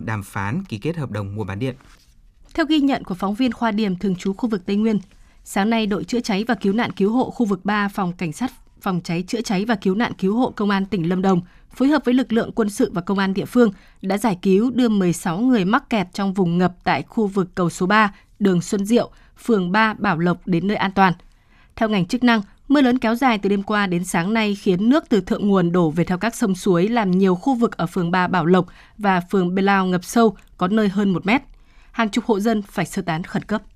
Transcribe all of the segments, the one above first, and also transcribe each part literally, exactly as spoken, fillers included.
đàm phán ký kết hợp đồng mua bán điện. Theo ghi nhận của phóng viên Khoa Điểm thường trú khu vực Tây Nguyên, sáng nay đội chữa cháy và cứu nạn cứu hộ khu vực ba phòng cảnh sát phòng cháy chữa cháy và cứu nạn cứu hộ Công an tỉnh Lâm Đồng phối hợp với lực lượng quân sự và công an địa phương đã giải cứu đưa mười sáu người mắc kẹt trong vùng ngập tại khu vực cầu số ba, đường Xuân Diệu, phường ba Bảo Lộc đến nơi an toàn. Theo ngành chức năng, mưa lớn kéo dài từ đêm qua đến sáng nay khiến nước từ thượng nguồn đổ về theo các sông suối làm nhiều khu vực ở phường ba Bảo Lộc và phường Bê Lao ngập sâu, có nơi hơn một mét. Hàng chục hộ dân phải sơ tán khẩn cấp.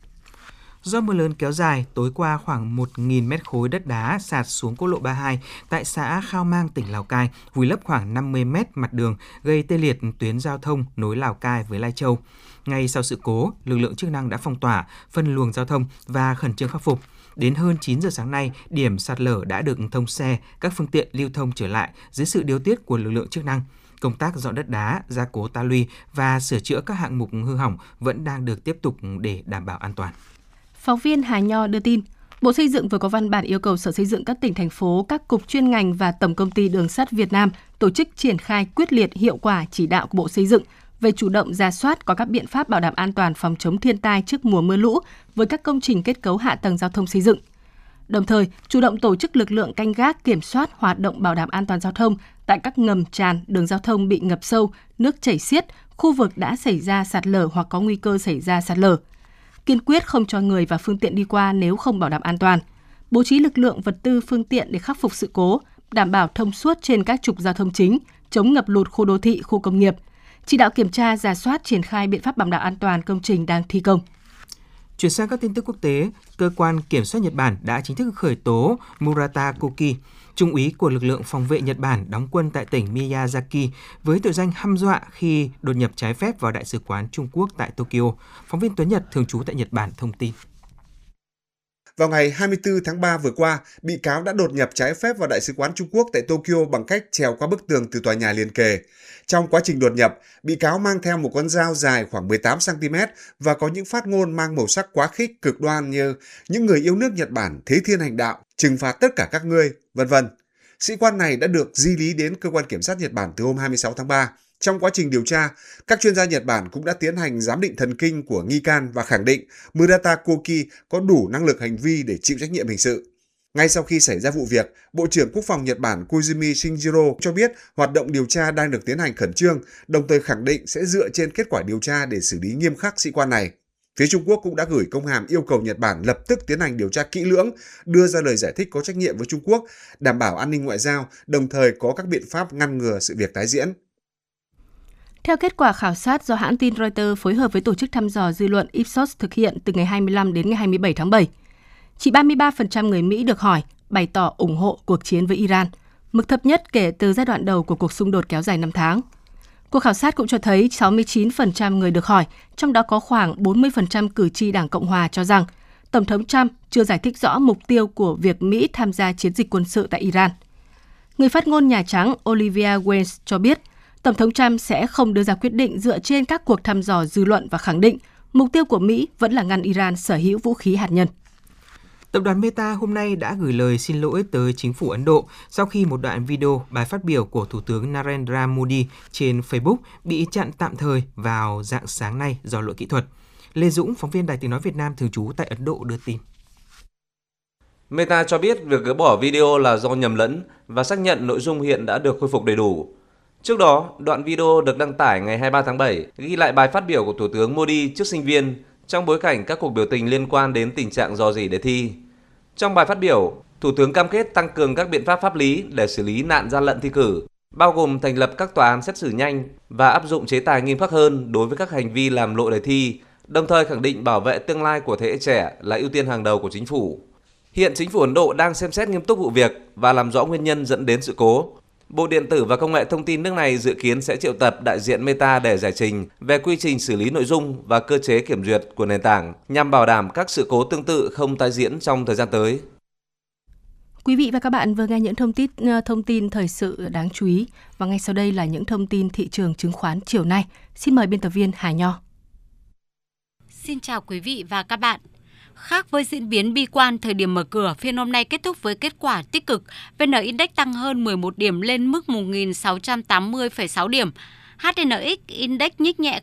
Do mưa lớn kéo dài, tối qua khoảng một nghìn mét khối đất đá sạt xuống quốc lộ ba mươi hai tại xã Khao Mang, tỉnh Lào Cai, vùi lấp khoảng năm mươi mét mặt đường, gây tê liệt tuyến giao thông nối Lào Cai với Lai Châu. Ngay sau sự cố, lực lượng chức năng đã phong tỏa, phân luồng giao thông và khẩn trương khắc phục. Đến hơn chín giờ sáng nay, điểm sạt lở đã được thông xe, các phương tiện lưu thông trở lại dưới sự điều tiết của lực lượng chức năng. Công tác dọn đất đá, gia cố ta luy và sửa chữa các hạng mục hư hỏng vẫn đang được tiếp tục để đảm bảo an toàn. Phóng viên Hà Nho đưa tin, Bộ Xây dựng vừa có văn bản yêu cầu Sở Xây dựng các tỉnh, thành phố, các cục chuyên ngành và Tổng công ty Đường sắt Việt Nam tổ chức triển khai quyết liệt hiệu quả chỉ đạo của Bộ Xây dựng về chủ động rà soát có các biện pháp bảo đảm an toàn phòng chống thiên tai trước mùa mưa lũ với các công trình kết cấu hạ tầng giao thông xây dựng. Đồng thời, chủ động tổ chức lực lượng canh gác kiểm soát hoạt động bảo đảm an toàn giao thông tại các ngầm tràn, đường giao thông bị ngập sâu, nước chảy xiết, khu vực đã xảy ra sạt lở hoặc có nguy cơ xảy ra sạt lở. Kiên quyết không cho người và phương tiện đi qua nếu không bảo đảm an toàn. Bố trí lực lượng vật tư phương tiện để khắc phục sự cố, đảm bảo thông suốt trên các trục giao thông chính, chống ngập lụt khu đô thị, khu công nghiệp. Chỉ đạo kiểm tra, rà soát, triển khai biện pháp bảo đảm an toàn công trình đang thi công. Chuyển sang các tin tức quốc tế, cơ quan kiểm soát Nhật Bản đã chính thức khởi tố Murata Koki, trung úy của lực lượng phòng vệ Nhật Bản đóng quân tại tỉnh Miyazaki với tội danh hăm dọa khi đột nhập trái phép vào Đại sứ quán Trung Quốc tại Tokyo. Phóng viên Tuấn Nhật thường trú tại Nhật Bản thông tin. Vào ngày hai mươi tư tháng ba vừa qua, bị cáo đã đột nhập trái phép vào Đại sứ quán Trung Quốc tại Tokyo bằng cách trèo qua bức tường từ tòa nhà liền kề. Trong quá trình đột nhập, bị cáo mang theo một con dao dài khoảng mười tám xăng ti mét và có những phát ngôn mang màu sắc quá khích cực đoan như những người yêu nước Nhật Bản thế thiên hành đạo, trừng phạt tất cả các ngươi, vân vân. Sĩ quan này đã được di lý đến cơ quan kiểm sát Nhật Bản từ hôm hai mươi sáu tháng ba. Trong quá trình điều tra, các chuyên gia Nhật Bản cũng đã tiến hành giám định thần kinh của nghi can và khẳng định Murata Koki có đủ năng lực hành vi để chịu trách nhiệm hình sự. Ngay sau khi xảy ra vụ việc, Bộ trưởng Quốc phòng Nhật Bản Koizumi Shinjiro cho biết hoạt động điều tra đang được tiến hành khẩn trương, đồng thời khẳng định sẽ dựa trên kết quả điều tra để xử lý nghiêm khắc sĩ quan này. Phía Trung Quốc cũng đã gửi công hàm yêu cầu Nhật Bản lập tức tiến hành điều tra kỹ lưỡng, đưa ra lời giải thích có trách nhiệm với Trung Quốc, đảm bảo an ninh ngoại giao, đồng thời có các biện pháp ngăn ngừa sự việc tái diễn. Theo kết quả khảo sát do hãng tin Reuters phối hợp với tổ chức thăm dò dư luận Ipsos thực hiện từ ngày hai mươi lăm đến ngày hai mươi bảy tháng bảy, chỉ ba mươi ba phần trăm người Mỹ được hỏi bày tỏ ủng hộ cuộc chiến với Iran, mức thấp nhất kể từ giai đoạn đầu của cuộc xung đột kéo dài năm tháng. Cuộc khảo sát cũng cho thấy sáu mươi chín phần trăm người được hỏi, trong đó có khoảng bốn mươi phần trăm cử tri Đảng Cộng Hòa cho rằng Tổng thống Trump chưa giải thích rõ mục tiêu của việc Mỹ tham gia chiến dịch quân sự tại Iran. Người phát ngôn Nhà Trắng Olivia Wales cho biết Tổng thống Trump sẽ không đưa ra quyết định dựa trên các cuộc thăm dò dư luận và khẳng định mục tiêu của Mỹ vẫn là ngăn Iran sở hữu vũ khí hạt nhân. Tập đoàn Meta hôm nay đã gửi lời xin lỗi tới chính phủ Ấn Độ sau khi một đoạn video bài phát biểu của Thủ tướng Narendra Modi trên Facebook bị chặn tạm thời vào rạng sáng nay do lỗi kỹ thuật. Lê Dũng, phóng viên Đài Tiếng nói Việt Nam thường trú tại Ấn Độ đưa tin. Meta cho biết việc gỡ bỏ video là do nhầm lẫn và xác nhận nội dung hiện đã được khôi phục đầy đủ. Trước đó, đoạn video được đăng tải ngày hai mươi ba tháng bảy ghi lại bài phát biểu của Thủ tướng Modi trước sinh viên trong bối cảnh các cuộc biểu tình liên quan đến tình trạng rò rỉ đề thi. Trong bài phát biểu, Thủ tướng cam kết tăng cường các biện pháp pháp lý để xử lý nạn gian lận thi cử, bao gồm thành lập các tòa án xét xử nhanh và áp dụng chế tài nghiêm khắc hơn đối với các hành vi làm lộ đề thi, đồng thời khẳng định bảo vệ tương lai của thế hệ trẻ là ưu tiên hàng đầu của chính phủ. Hiện chính phủ Ấn Độ đang xem xét nghiêm túc vụ việc và làm rõ nguyên nhân dẫn đến sự cố. Bộ Điện tử và Công nghệ Thông tin nước này dự kiến sẽ triệu tập đại diện Meta để giải trình về quy trình xử lý nội dung và cơ chế kiểm duyệt của nền tảng nhằm bảo đảm các sự cố tương tự không tái diễn trong thời gian tới. Quý vị và các bạn vừa nghe những thông tin thông tin thời sự đáng chú ý và ngay sau đây là những thông tin thị trường chứng khoán chiều nay. Xin mời biên tập viên Hà Nho. Xin chào quý vị và các bạn. Khác với diễn biến bi quan thời điểm mở cửa, phiên hôm nay kết thúc với kết quả tích cực. vê en Index tăng hơn mười một điểm lên mức một nghìn sáu trăm tám mươi phẩy sáu điểm. hát en ích Index nhích nhẹ